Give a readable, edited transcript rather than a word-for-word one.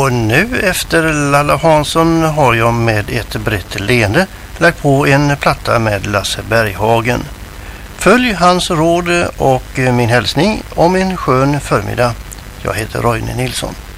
Och nu efter Lalla Hansson har jag med ett brett leende lagt på en platta med Lasse Berghagen. Följ hans råd och min hälsning om en skön förmiddag. Jag heter Roine Nilsson.